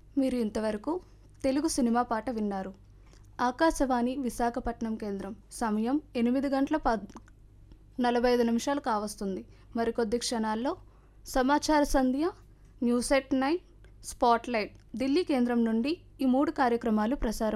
మీరు ఇంతవరకు తెలుగు సినిమా పాట విన్నారు. ఆకాశవాణి విశాఖపట్నం కేంద్రం. సమయం 8:45 కావస్తుంది. మరికొద్ది క్షణాల్లో సమాచార సంధ్య, న్యూస్ ఎట్ 9, స్పాట్లైట్ ఢిల్లీ కేంద్రం నుండి ఈ 3 కార్యక్రమాలు ప్రసారం